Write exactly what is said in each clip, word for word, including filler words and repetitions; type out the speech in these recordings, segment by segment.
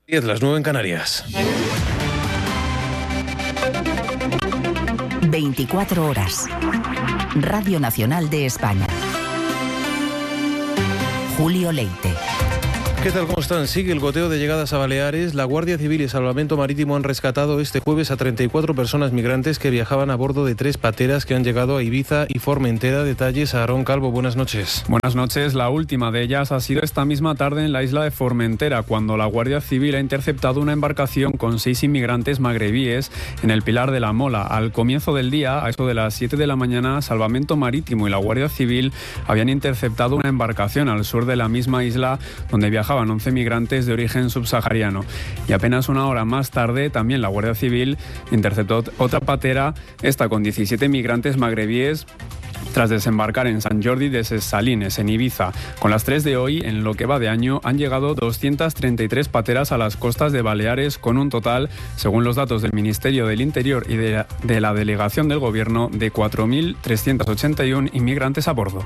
diez, las nueve en Canarias. veinticuatro horas. Radio Nacional de España. Julio Leite. ¿Qué tal? ¿Cómo están? Sigue el goteo de llegadas a Baleares. La Guardia Civil y Salvamento Marítimo han rescatado este jueves a treinta y cuatro personas migrantes que viajaban a bordo de tres pateras que han llegado a Ibiza y Formentera. Detalles a Aarón Calvo. Buenas noches. Buenas noches. La última de ellas ha sido esta misma tarde en la isla de Formentera, cuando la Guardia Civil ha interceptado una embarcación con seis inmigrantes magrebíes en el Pilar de la Mola. Al comienzo del día, a eso de las siete de la mañana, Salvamento Marítimo y la Guardia Civil habían interceptado una embarcación al sur de la misma isla donde viajaban once migrantes de origen subsahariano. Y apenas una hora más tarde, también la Guardia Civil interceptó otra patera, esta con diecisiete migrantes magrebíes, tras desembarcar en Sant Jordi de Ses Salines, en Ibiza. Con las tres de hoy, en lo que va de año, han llegado doscientas treinta y tres pateras a las costas de Baleares, con un total, según los datos del Ministerio del Interior y de la, de la Delegación del Gobierno, de cuatro mil trescientos ochenta y uno inmigrantes a bordo.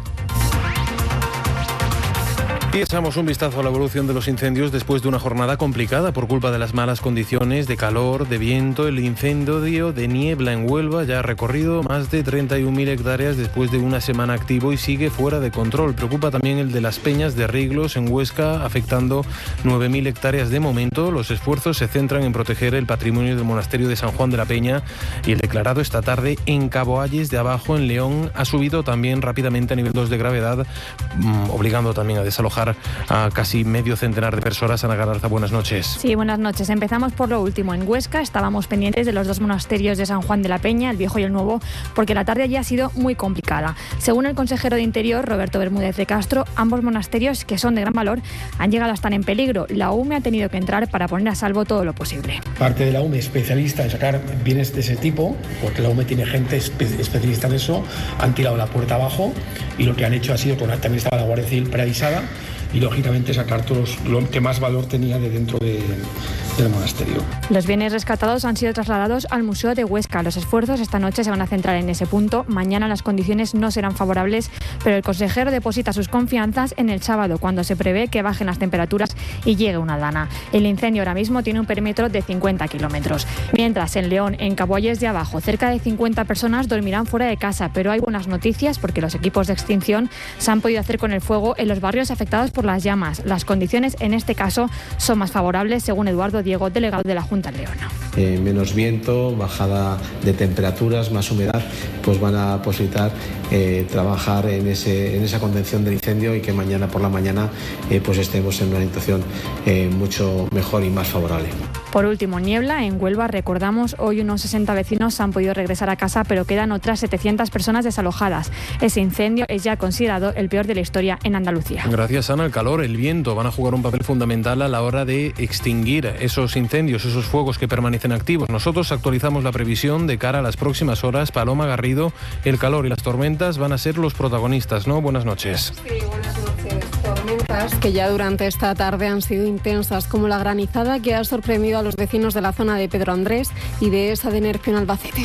Y echamos un vistazo a la evolución de los incendios después de una jornada complicada por culpa de las malas condiciones de calor, de viento. El incendio de niebla en Huelva ya ha recorrido más de treinta y un mil hectáreas después de una semana activo y sigue fuera de control. Preocupa también el de las Peñas de Riglos en Huesca, afectando nueve mil hectáreas de momento. Los esfuerzos se centran en proteger el patrimonio del monasterio de San Juan de la Peña, y el declarado esta tarde en Cabo Ayes de Abajo, en León, ha subido también rápidamente a nivel dos de gravedad, obligando también a desalojar a casi medio centenar de personas. Ana Galarza, buenas noches. Sí, buenas noches. Empezamos por lo último. En Huesca estábamos pendientes de los dos monasterios de San Juan de la Peña, el viejo y el nuevo, porque la tarde allí ha sido muy complicada. Según el consejero de Interior, Roberto Bermúdez de Castro, ambos monasterios, que son de gran valor, han llegado a estar en peligro. La U M E ha tenido que entrar para poner a salvo todo lo posible. Parte de la U M E especialista en sacar bienes de ese tipo, porque la U M E tiene gente espe- especialista en eso, han tirado la puerta abajo y lo que han hecho ha sido, con también estaba la Guardia Civil preavisada, y lógicamente sacar todos lo que más valor tenía de dentro de, del monasterio. Los bienes rescatados han sido trasladados al Museo de Huesca. Los esfuerzos esta noche se van a centrar en ese punto. Mañana las condiciones no serán favorables, pero el consejero deposita sus confianzas en el sábado, cuando se prevé que bajen las temperaturas y llegue una dana. El incendio ahora mismo tiene un perímetro de cincuenta kilómetros. Mientras, en León, en Cabo Ayes de Abajo, cerca de cincuenta personas dormirán fuera de casa, pero hay buenas noticias porque los equipos de extinción se han podido hacer con el fuego en los barrios afectados por las llamas. Las condiciones en este caso son más favorables, según Eduardo Diego, delegado de la Junta de León. Eh, menos viento, bajada de temperaturas, más humedad, pues van a posibilitar eh, trabajar en, ese, en esa contención del incendio, y que mañana por la mañana eh, pues estemos en una situación eh, mucho mejor y más favorable. Por último, niebla en Huelva. Recordamos, hoy unos sesenta vecinos han podido regresar a casa, pero quedan otras setecientas personas desalojadas. Ese incendio es ya considerado el peor de la historia en Andalucía. Gracias, Ana. El calor, el viento van a jugar un papel fundamental a la hora de extinguir esos incendios, esos fuegos que permanecen activos. Nosotros actualizamos la previsión de cara a las próximas horas. Paloma Garrido, el calor y las tormentas van a ser los protagonistas, ¿no? Buenas noches. Sí, buenas noches. Tormentas que ya durante esta tarde han sido intensas, como la granizada que ha sorprendido a los vecinos de la zona de Pedro Andrés y de esa de Nerpio en Albacete.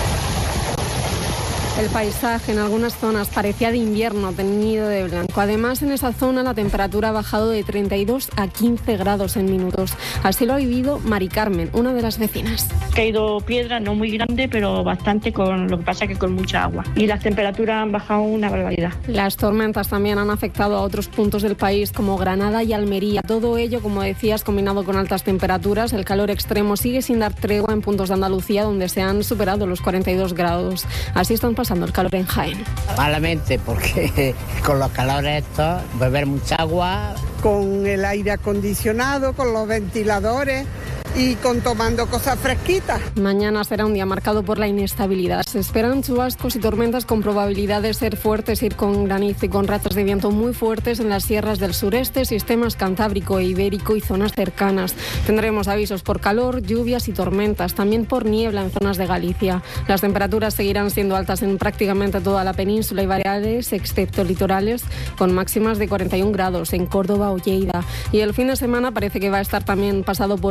El paisaje en algunas zonas parecía de invierno, teñido de blanco. Además, en esa zona la temperatura ha bajado de treinta y dos a quince grados en minutos. Así lo ha vivido Mari Carmen, una de las vecinas. Ha caído piedra, no muy grande, pero bastante, con lo que pasa que con mucha agua. Y las temperaturas han bajado una barbaridad. Las tormentas también han afectado a otros puntos del país, como Granada y Almería. Todo ello, como decías, combinado con altas temperaturas. El calor extremo sigue sin dar tregua en puntos de Andalucía, donde se han superado los cuarenta y dos grados. Así están pasando el calor en Jaén. Malamente, porque con los calores estos, beber mucha agua. Con el aire acondicionado, con los ventiladores y con tomando cosas fresquitas. Mañana será un día marcado por la inestabilidad. Se esperan chubascos y tormentas con probabilidad de ser fuertes, ir con granizo y con rachas de viento muy fuertes en las sierras del sureste, sistemas cantábrico e ibérico y zonas cercanas. Tendremos avisos por calor, lluvias y tormentas, también por niebla en zonas de Galicia. Las temperaturas seguirán siendo altas en prácticamente toda la península y Baleares, excepto litorales, con máximas de cuarenta y un grados en Córdoba o Lleida. Y el fin de semana parece que va a estar también pasado por agua, según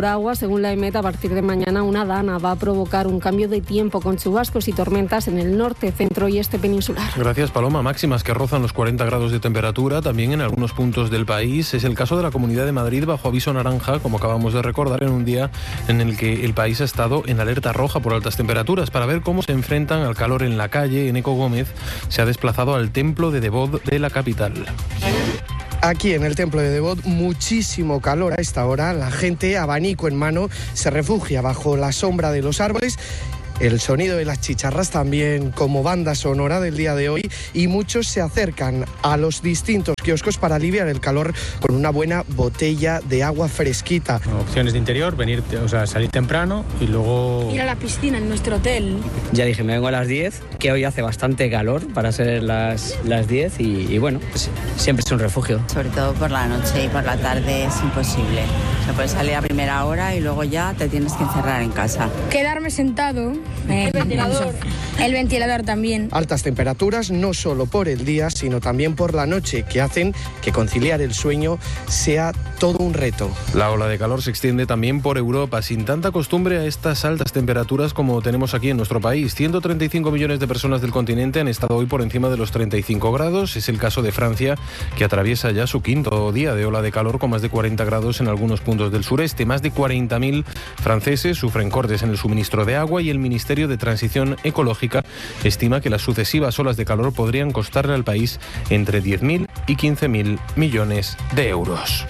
según la EMET, a partir de mañana una dana va a provocar un cambio de tiempo con chubascos y tormentas en el norte, centro y este peninsular. Gracias, Paloma. Máximas que rozan los cuarenta grados de temperatura también en algunos puntos del país. Es el caso de la Comunidad de Madrid bajo aviso naranja, como acabamos de recordar, en un día en el que el país ha estado en alerta roja por altas temperaturas. Para ver cómo se enfrentan al calor en la calle, Eneco Gómez se ha desplazado al templo de Devot de la capital. Aquí en el templo de Devot, muchísimo calor a esta hora. La gente, abanico en mano, se refugia bajo la sombra de los árboles. El sonido de las chicharras también como banda sonora del día de hoy, y muchos se acercan a los distintos kioscos para aliviar el calor con una buena botella de agua fresquita. Opciones de interior, venir, o sea, salir temprano y luego ir a la piscina en nuestro hotel. Ya dije, me vengo a las diez, que hoy hace bastante calor para ser las, las diez y, y bueno, pues, siempre es un refugio. Sobre todo por la noche y por la tarde es imposible. Se puede salir a primera hora y luego ya te tienes que encerrar en casa. Quedarme sentado. Eh, el ventilador. El ventilador también. Altas temperaturas no solo por el día, sino también por la noche, que hacen que conciliar el sueño sea todo un reto. La ola de calor se extiende también por Europa, sin tanta costumbre a estas altas temperaturas como tenemos aquí en nuestro país. ciento treinta y cinco millones de personas del continente han estado hoy por encima de los treinta y cinco grados. Es el caso de Francia, que atraviesa ya su quinto día de ola de calor con más de cuarenta grados en algunos puntos del sureste. Más de cuarenta mil franceses sufren cortes en el suministro de agua, y el Ministerio de Transición Ecológica estima que las sucesivas olas de calor podrían costarle al país entre diez mil y quince mil millones de euros.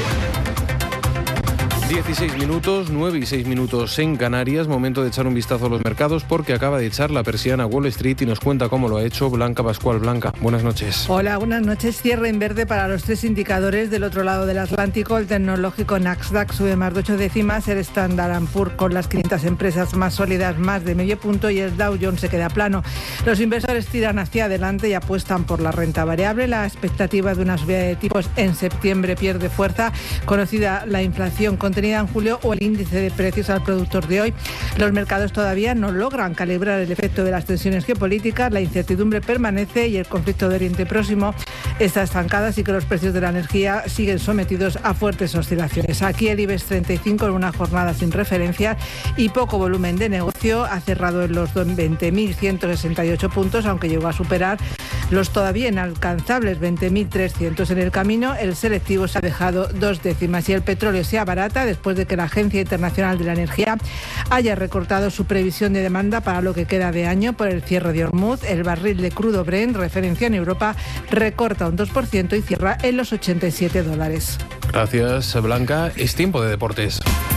dieciséis minutos, nueve y seis minutos en Canarias. Momento de echar un vistazo a los mercados, porque acaba de echar la persiana Wall Street y nos cuenta cómo lo ha hecho Blanca Pascual. Blanca, buenas noches. Hola, buenas noches. Cierre en verde para los tres indicadores del otro lado del Atlántico. El tecnológico Nasdaq sube más de ocho décimas, el Standard and Poor's con las quinientas empresas más sólidas más de medio punto, y el Dow Jones se queda plano. Los inversores tiran hacia adelante y apuestan por la renta variable. La expectativa de una subida de tipos en septiembre pierde fuerza, conocida la inflación contenida en julio o el índice de precios al productor de hoy. Los mercados todavía no logran calibrar el efecto de las tensiones geopolíticas, la incertidumbre permanece y el conflicto de Oriente Próximo está estancado, así que los precios de la energía siguen sometidos a fuertes oscilaciones. Aquí el IBEX treinta y cinco en una jornada sin referencias y poco volumen de negocio ha cerrado en los veinte mil ciento sesenta y ocho puntos, aunque llegó a superar los todavía inalcanzables veinte mil trescientos en el camino. El selectivo se ha dejado dos décimas y el petróleo se abarata después de que la Agencia Internacional de la Energía haya recortado su previsión de demanda para lo que queda de año por el cierre de Hormuz. El barril de crudo Brent, referencia en Europa, recorta un dos por ciento y cierra en los ochenta y siete dólares. Gracias, Blanca. Es tiempo de deportes.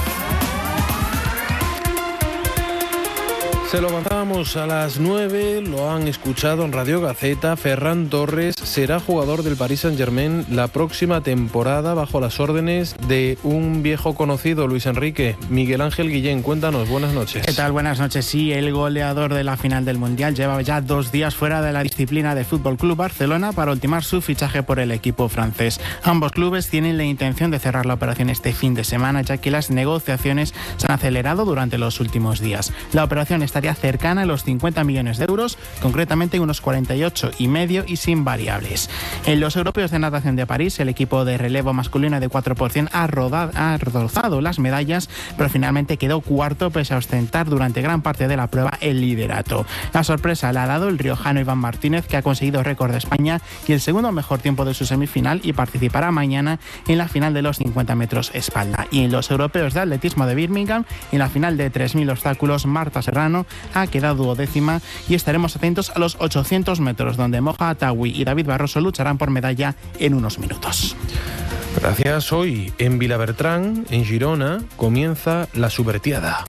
Se lo mandábamos a las nueve, lo han escuchado en Radio Gaceta. Ferran Torres será jugador del Paris Saint-Germain la próxima temporada bajo las órdenes de un viejo conocido, Luis Enrique. Miguel Ángel Guillén, cuéntanos, buenas noches. ¿Qué tal? Buenas noches. Sí, el goleador de la final del Mundial lleva ya dos días fuera de la disciplina de F C Barcelona para ultimar su fichaje por el equipo francés. Ambos clubes tienen la intención de cerrar la operación este fin de semana, ya que las negociaciones se han acelerado durante los últimos días. La operación estaría cercana a los cincuenta millones de euros, concretamente unos cuarenta y ocho y medio y sin variables. En los europeos de natación de París, el equipo de relevo masculino de cuatro por cien ha, rodado, ha rozado las medallas, pero finalmente quedó cuarto pese a ostentar durante gran parte de la prueba el liderato. La sorpresa la ha dado el riojano Iván Martínez, que ha conseguido récord de España y el segundo mejor tiempo de su semifinal, y participará mañana en la final de los cincuenta metros espalda. Y en los europeos de atletismo de Birmingham, en la final de tres mil obstáculos, Marta Serrano ha quedado duodécima, y estaremos atentos a los ochocientos metros, donde Moja Atawi y David Barroso lucharán por medalla en unos minutos. Gracias. Hoy en Vilabertrán, en Girona, comienza la Subvertiada.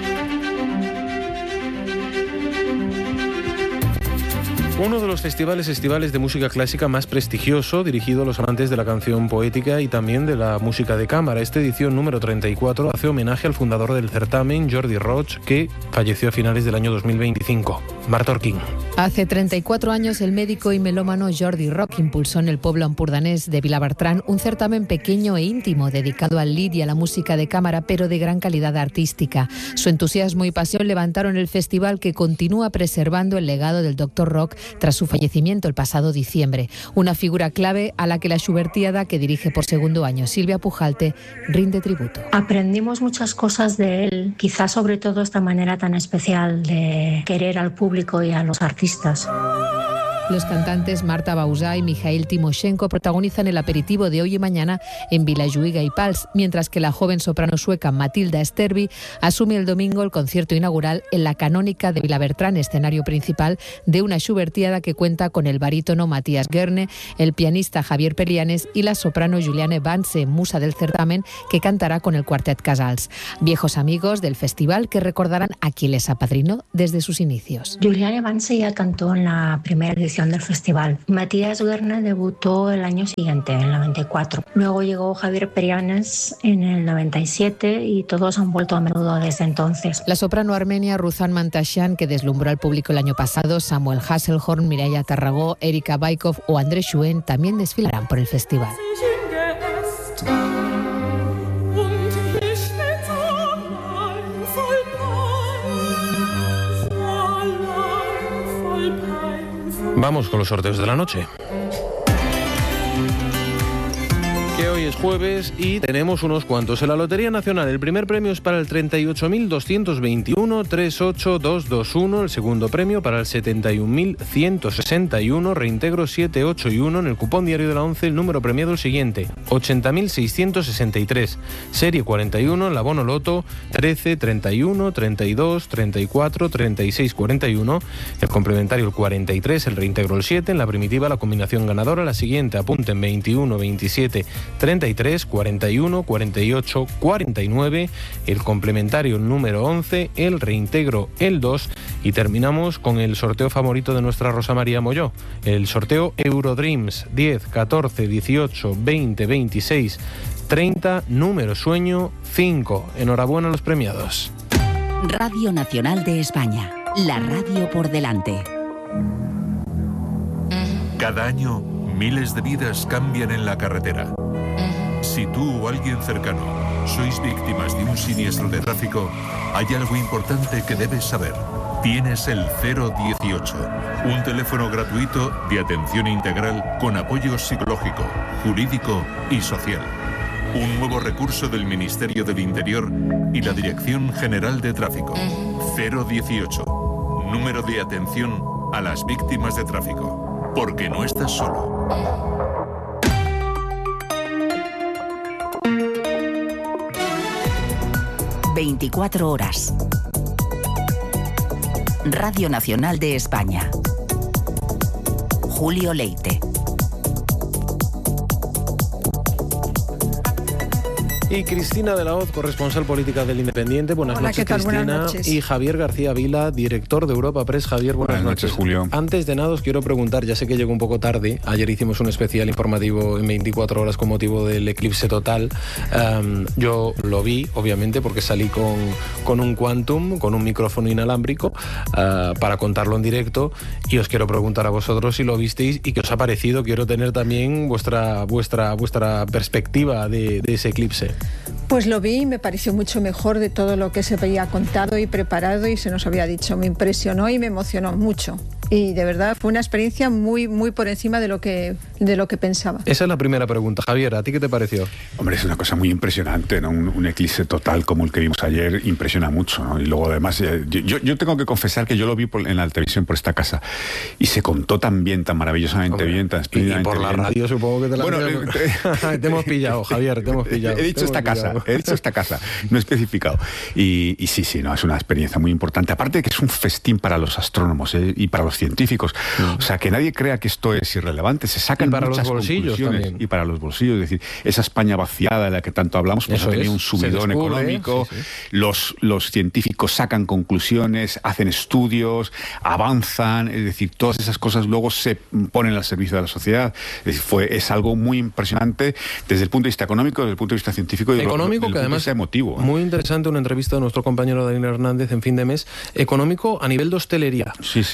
Uno de los festivales estivales de música clásica más prestigioso, dirigido a los amantes de la canción poética y también de la música de cámara. Esta edición número treinta y cuatro hace homenaje al fundador del certamen, Jordi Roig, que falleció a finales del año dos mil veinticinco. Marta Orquín. Hace treinta y cuatro años el médico y melómano Jordi Roch impulsó en el pueblo ampurdanés de Vilabertran un certamen pequeño e íntimo dedicado al lied y a la música de cámara, pero de gran calidad artística. Su entusiasmo y pasión levantaron el festival, que continúa preservando el legado del doctor Roch tras su fallecimiento el pasado diciembre. Una figura clave a la que la Schubertiada, que dirige por segundo año Silvia Pujalte, rinde tributo. Aprendimos muchas cosas de él, quizás sobre todo esta manera tan especial de querer al público y a los artistas. Los cantantes Marta Bauzá y Mikhail Timoshenko protagonizan el aperitivo de hoy y mañana en Vilajuiga y Pals, mientras que la joven soprano sueca Matilda Sterby asume el domingo el concierto inaugural en la Canónica de Vilabertran, escenario principal de una Schubertiada que cuenta con el barítono Matías Gerne, el pianista Javier Perianes y la soprano Juliane Vance, musa del certamen, que cantará con el Quartet Casals. Viejos amigos del festival que recordarán a quien les apadrinó desde sus inicios. Juliane Vance ya cantó en la primera edición del festival. Matías Gerne debutó el año siguiente, en el noventa y cuatro. Luego llegó Javier Perianes en el noventa y siete y todos han vuelto a menudo desde entonces. La soprano armenia Ruzan Mantasyan, que deslumbró al público el año pasado, Samuel Hasselhorn, Mireia Tarragó, Erika Baikov o Andrés Schuen también desfilarán por el festival. Vamos con los sorteos de la noche. Que hoy es jueves y tenemos unos cuantos. En la Lotería Nacional, el primer premio es para el treinta y ocho mil doscientos veintiuno, treinta y ocho mil doscientos veintiuno. El segundo premio para el setenta y un mil ciento sesenta y uno, reintegro siete, ocho y uno. En el cupón diario de la once, el número premiado el siguiente: ochenta mil seiscientos sesenta y tres. Serie cuarenta y uno, el abono loto trece, treinta y uno, treinta y dos, treinta y cuatro, treinta y seis, cuarenta y uno. El complementario el cuarenta y tres, el reintegro el siete. En la primitiva, la combinación ganadora la siguiente: apunten veintiuno, veintisiete, treinta y tres, cuarenta y uno, cuarenta y ocho, cuarenta y nueve, el complementario número once, el reintegro el dos, y terminamos con el sorteo favorito de nuestra Rosa María Molló, el sorteo Eurodreams diez, catorce, dieciocho, veinte, veintiséis, treinta, número sueño cinco. Enhorabuena a los premiados. Radio Nacional de España, la radio por delante. Cada año, miles de vidas cambian en la carretera. Si tú o alguien cercano sois víctimas de un siniestro de tráfico, hay algo importante que debes saber. Tienes el cero dieciocho, un teléfono gratuito de atención integral con apoyo psicológico, jurídico y social. Un nuevo recurso del Ministerio del Interior y la Dirección General de Tráfico. cero dieciocho, número de atención a las víctimas de tráfico. Porque no estás solo. veinticuatro horas. Radio Nacional de España. Julio Leite. Y Cristina de la Hoz, corresponsal política del Independiente. Buenas Hola, noches, ¿qué tal? Cristina. Buenas noches. Y Javier García Vila, director de Europa Press. Javier, buenas, buenas noches. noches, Julio. Antes de nada, os quiero preguntar, ya sé que llegó un poco tarde. Ayer hicimos un especial informativo en veinticuatro horas con motivo del eclipse total. Um, yo lo vi, obviamente, porque salí con, con un Quantum, con un micrófono inalámbrico, uh, para contarlo en directo. Y os quiero preguntar a vosotros si lo visteis y qué os ha parecido. Quiero tener también vuestra, vuestra, vuestra perspectiva de, de ese eclipse. Pues lo vi y me pareció mucho mejor de todo lo que se había contado y preparado y se nos había dicho. Me impresionó y me emocionó mucho. Y de verdad fue una experiencia muy, muy por encima de lo que, de lo que pensaba. Esa es la primera pregunta. Javier, ¿a ti qué te pareció? Hombre, es una cosa muy impresionante, ¿no? Un, un eclipse total como el que vimos ayer impresiona mucho, ¿no? Y luego además, eh, yo, yo tengo que confesar que yo lo vi por, en la televisión por esta casa y se contó tan bien, tan maravillosamente Hombre, bien, tan espléndidamente bien. Y por la radio supongo que te la bueno, eh, te hemos pillado, Javier, te hemos pillado. He dicho esta casa, he dicho esta casa, no he especificado. Y, y sí, sí, no, es una experiencia muy importante. Aparte de que es un festín para los astrónomos eh, y para los científicos. O sea, que nadie crea que esto es irrelevante. Se sacan y para muchas los bolsillos conclusiones. También. Y para los bolsillos. Es decir, esa España vaciada de la que tanto hablamos, pues Eso ha tenido es. un subidón descubre, económico. Sí, sí. Los, los científicos sacan conclusiones, hacen estudios, avanzan. Es decir, todas esas cosas luego se ponen al servicio de la sociedad. Es decir, fue, es algo muy impresionante desde el punto de vista económico, desde el punto de vista científico y económico, desde el que además emotivo. Muy interesante una entrevista de nuestro compañero Daniel Hernández en Fin de Mes. Económico a nivel de hostelería. Sí, sí. Uh,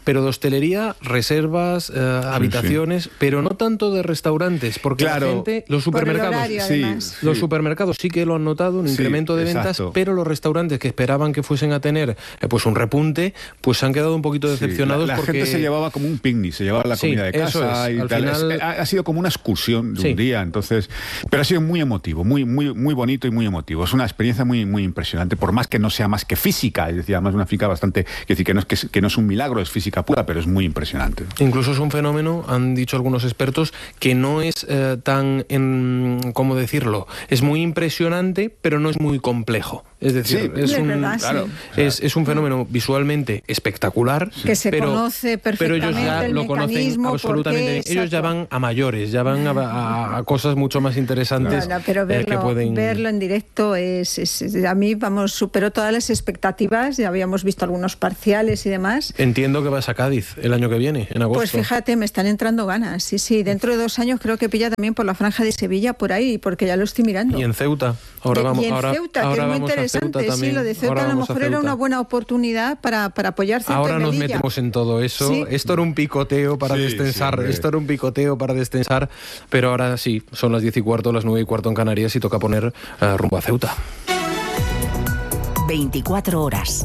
pero de hostelería, reservas, eh, habitaciones, sí, sí. pero no tanto de restaurantes, porque claro, la gente, los supermercados, horario, sí, los sí. supermercados sí que lo han notado, un incremento sí, de ventas, exacto. pero los restaurantes que esperaban que fuesen a tener eh, pues un repunte, pues se han quedado un poquito decepcionados. Sí, la, la porque... gente se llevaba como un picnic, se llevaba la comida sí, de casa es, y tal. Final... Es, ha, ha sido como una excursión de sí. un día, entonces, pero ha sido muy emotivo, muy, muy, muy bonito y muy emotivo. Es una experiencia muy, muy impresionante, por más que no sea más que física, es decir, además una física bastante, es decir, que no es que, que no es un milagro, es física pura, pero es muy impresionante. Incluso es un fenómeno, han dicho algunos expertos, que no es eh, tan, en, ¿cómo decirlo? Es muy impresionante, pero no es muy complejo. Es decir, sí, es, es, un, verdad, claro, sí. es, es un fenómeno visualmente espectacular, que se pero, conoce perfectamente pero ellos ya el lo conocen absolutamente. Ellos ya van a mayores, ya van a, a, a cosas mucho más interesantes. No, no, pero verlo, eh, que pueden... verlo en directo es, es, es a mí, vamos, superó todas las expectativas. Ya habíamos visto algunos parciales y demás. Entiendo que vas a Cádiz el año que viene, en agosto. Pues fíjate, me están entrando ganas. Sí, sí, dentro de dos años creo que pilla también por la franja de Sevilla, por ahí, porque ya lo estoy mirando. Y en Ceuta. Ahora vamos, y en ahora, Ceuta, ahora que es muy vamos interesante. A Ceuta sí, lo de Ceuta ahora a lo mejor a era una buena oportunidad para, para apoyar Ceuta Ahora y nos Melilla. metemos en todo eso. ¿Sí? Esto era un picoteo para sí, destensar. Sí, Esto era un picoteo para destensar. Pero ahora sí, son las diez y cuarto, las nueve y cuarto en Canarias y toca poner uh, rumbo a Ceuta. veinticuatro horas.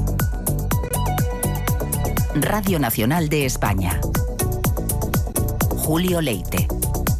Radio Nacional de España. Julio Leite.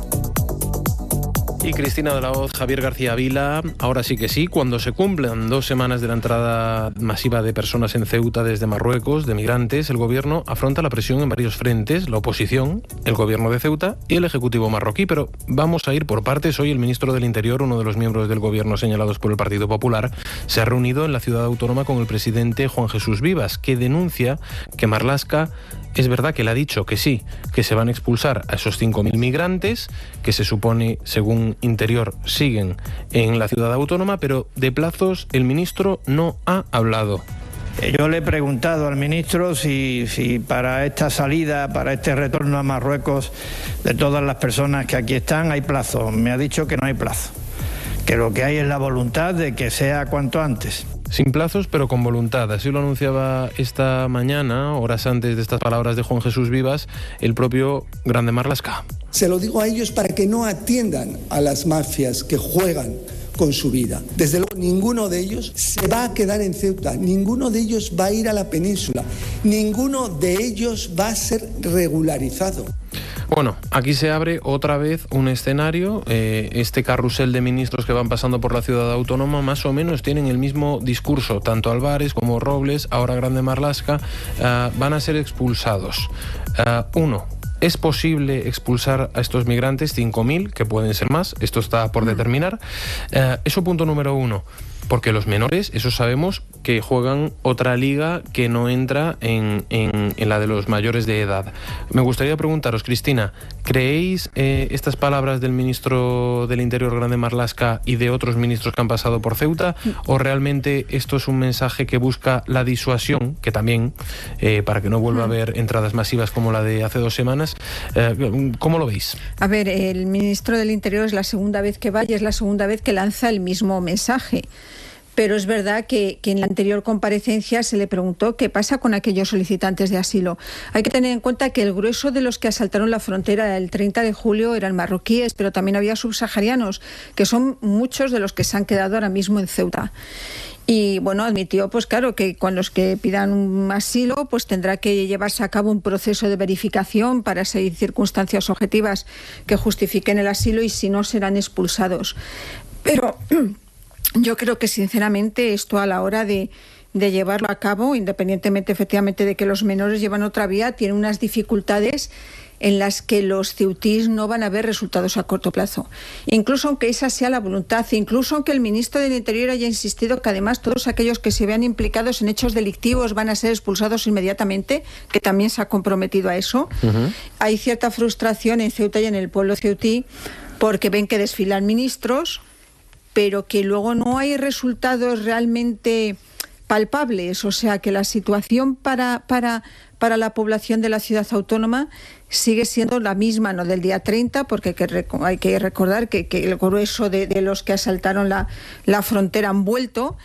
Y Cristina de la Hoz, Javier García Vila, ahora sí que sí, cuando se cumplan dos semanas de la entrada masiva de personas en Ceuta desde Marruecos, de migrantes, el gobierno afronta la presión en varios frentes, la oposición, el gobierno de Ceuta y el ejecutivo marroquí, pero vamos a ir por partes. Hoy el ministro del Interior, uno de los miembros del gobierno señalados por el Partido Popular, se ha reunido en la ciudad autónoma con el presidente Juan Jesús Vivas, que denuncia que Marlaska es verdad que le ha dicho que sí, que se van a expulsar a esos cinco mil migrantes, que se supone, según Interior, siguen en la ciudad autónoma, pero de plazos el ministro no ha hablado. Yo le he preguntado al ministro si, si para esta salida, para este retorno a Marruecos de todas las personas que aquí están hay plazo. Me ha dicho que no hay plazo, que lo que hay es la voluntad de que sea cuanto antes. Sin plazos, pero con voluntad. Así lo anunciaba esta mañana, horas antes de estas palabras de Juan Jesús Vivas, el propio Grande Marlaska. Se lo digo a ellos para que no atiendan a las mafias que juegan con su vida. Desde luego, ninguno de ellos se va a quedar en Ceuta, ninguno de ellos va a ir a la península, ninguno de ellos va a ser regularizado. Bueno, aquí se abre otra vez un escenario. Eh, este carrusel de ministros que van pasando por la ciudad autónoma más o menos tienen el mismo discurso. Tanto Álvarez como Robles, ahora Grande Marlaska, uh, van a ser expulsados. Uh, uno, ¿es posible expulsar a estos migrantes? cinco mil, que pueden ser más. Esto está por determinar. Uh, eso punto número uno. Porque los menores, eso sabemos, que juegan otra liga que no entra en, en, en la de los mayores de edad. Me gustaría preguntaros, Cristina, ¿creéis eh, estas palabras del ministro del Interior, Grande Marlaska, y de otros ministros que han pasado por Ceuta? ¿O realmente esto es un mensaje que busca la disuasión, que también, eh, para que no vuelva a haber entradas masivas como la de hace dos semanas? Eh, ¿Cómo lo veis? A ver, el ministro del Interior es la segunda vez que va y es la segunda vez que lanza el mismo mensaje. Pero es verdad que, que en la anterior comparecencia se le preguntó qué pasa con aquellos solicitantes de asilo. Hay que tener en cuenta que el grueso de los que asaltaron la frontera el treinta de julio eran marroquíes, pero también había subsaharianos, que son muchos de los que se han quedado ahora mismo en Ceuta. Y bueno, admitió, pues claro, que con los que pidan un asilo, pues tendrá que llevarse a cabo un proceso de verificación para seguir circunstancias objetivas que justifiquen el asilo y si no serán expulsados. Pero yo creo que sinceramente esto a la hora de, de llevarlo a cabo, independientemente efectivamente de que los menores llevan otra vía, tiene unas dificultades en las que los ceutís no van a ver resultados a corto plazo. Incluso aunque esa sea la voluntad, incluso aunque el ministro del Interior haya insistido que además todos aquellos que se vean implicados en hechos delictivos van a ser expulsados inmediatamente, que también se ha comprometido a eso, uh-huh. Hay cierta frustración en Ceuta y en el pueblo ceutí porque ven que desfilan ministros, pero que luego no hay resultados realmente palpables, o sea que la situación para, para, para la población de la ciudad autónoma sigue siendo la misma, no del día treinta, porque hay que, hay que recordar que, que el grueso de, de los que asaltaron la, la frontera han vuelto,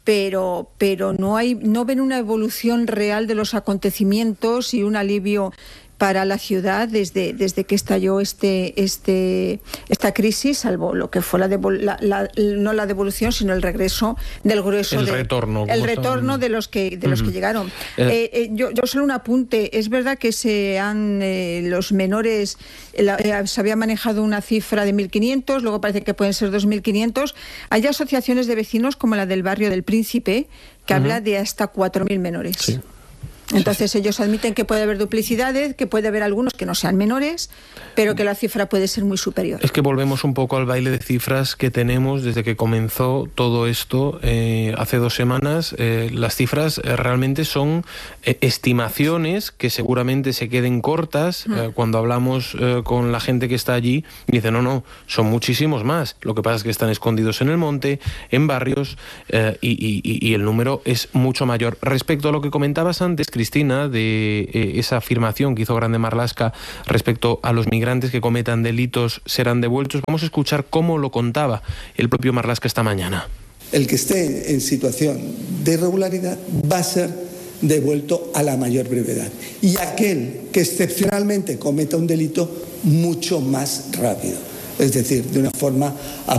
pero, pero no hay, no ven una evolución real de los acontecimientos y un alivio para la ciudad desde, desde que estalló este, este, esta crisis, salvo lo que fue la, devol, la, la no la devolución, sino el regreso del grueso. El de, retorno. El retorno de los que, de los mm. que llegaron. Eh, eh, eh, yo, yo solo un apunte. Es verdad que se han eh, los menores, la, eh, se había manejado una cifra de mil quinientos, luego parece que pueden ser dos mil quinientos. Hay asociaciones de vecinos como la del barrio del Príncipe que uh-huh. habla de hasta cuatro mil menores. Sí. Entonces sí, sí. ellos admiten que puede haber duplicidades, que puede haber algunos que no sean menores, pero que la cifra puede ser muy superior. Es que volvemos un poco al baile de cifras que tenemos desde que comenzó todo esto eh, hace dos semanas. Eh, las cifras eh, realmente son eh, estimaciones que seguramente se queden cortas. Mm. Eh, cuando hablamos eh, con la gente que está allí, dicen, no, no, son muchísimos más. Lo que pasa es que están escondidos en el monte, en barrios, eh, y, y, y el número es mucho mayor. Respecto a lo que comentabas antes, Cristina, de eh, esa afirmación que hizo Grande Marlaska respecto a los migrantes que cometan delitos serán devueltos, vamos a escuchar cómo lo contaba el propio Marlaska esta mañana. El que esté en situación de irregularidad va a ser devuelto a la mayor brevedad. Y aquel que excepcionalmente cometa un delito, mucho más rápido. Es decir, de una forma